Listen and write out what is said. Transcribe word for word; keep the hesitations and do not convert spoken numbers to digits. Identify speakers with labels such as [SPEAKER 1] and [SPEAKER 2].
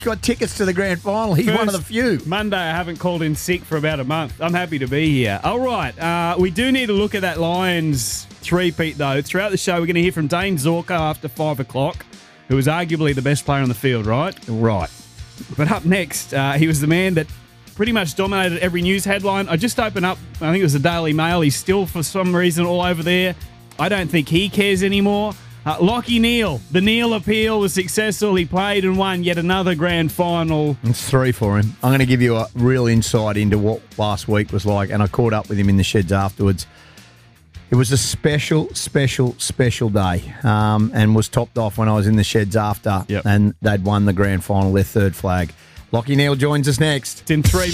[SPEAKER 1] got tickets to the grand final. He's
[SPEAKER 2] First
[SPEAKER 1] one of the few.
[SPEAKER 2] Monday, I haven't called in sick for about a month. I'm happy to be here. All right, uh, we do need to look at that Lions three-peat, though. Throughout the show, we're going to hear from Dane Zorko after five o'clock, who was arguably the best player on the field, right?
[SPEAKER 1] Right.
[SPEAKER 2] But up next, uh, he was the man that pretty much dominated every news headline. I just opened up, I think it was the Daily Mail. He's still, for some reason, all over there. I don't think he cares anymore. Uh, Lachie Neale. The Neale appeal was successful. He played and won yet another grand final.
[SPEAKER 1] It's three for him. I'm going to give you a real insight into what last week was like, and I caught up with him in the sheds afterwards. It was a special, special, special day, um, and was topped off when I was in the sheds after,
[SPEAKER 2] yep.
[SPEAKER 1] and they'd won the grand final, their third flag. Lachie Neale joins us next.
[SPEAKER 2] It's in three